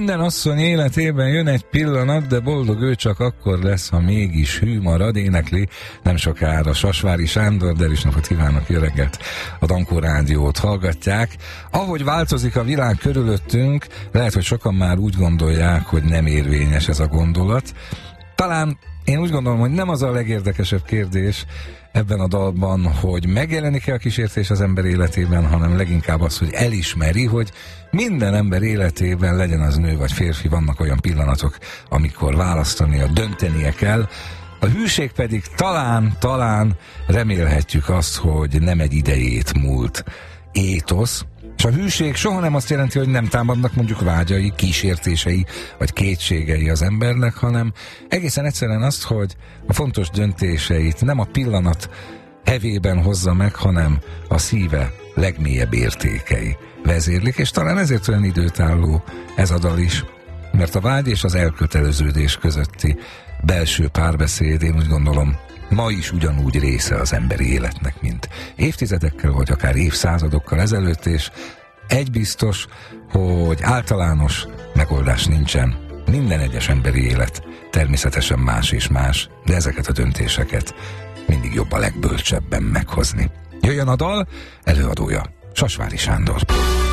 Minden asszony életében jön egy pillanat, de boldog ő csak akkor lesz, ha mégis hű marad, énekli nem sokára Sasvári Sándor, de is napot kívánok, jó reggelt! A Dankó Rádiót hallgatják. Ahogy változik a világ körülöttünk, lehet, hogy sokan már úgy gondolják, hogy nem érvényes ez a gondolat. Talán én úgy gondolom, hogy nem az a legérdekesebb kérdés ebben a dalban, hogy megjelenik-e a kísértés az ember életében, hanem leginkább az, hogy elismeri, hogy minden ember életében, legyen az nő vagy férfi, vannak olyan pillanatok, amikor választania, döntenie kell. A hűség pedig talán remélhetjük azt, hogy nem egy idejét múlt étosz, és a hűség soha nem azt jelenti, hogy nem támadnak mondjuk vágyai, kísértései vagy kétségei az embernek, hanem egészen egyszerűen azt, hogy a fontos döntéseit nem a pillanat hevében hozza meg, hanem a szíve legmélyebb értékei vezérlik, és talán ezért olyan időtálló ez a dal is, mert a vágy és az elköteleződés közötti belső párbeszéd, én úgy gondolom, ma is ugyanúgy része az emberi életnek, mint évtizedekkel, vagy akár évszázadokkal ezelőtt, és egy biztos, hogy általános megoldás nincsen. Minden egyes emberi élet természetesen más és más, de ezeket a döntéseket mindig jobb a legbölcsebben meghozni. Jöjjön a dal, előadója Sasvári Sándor.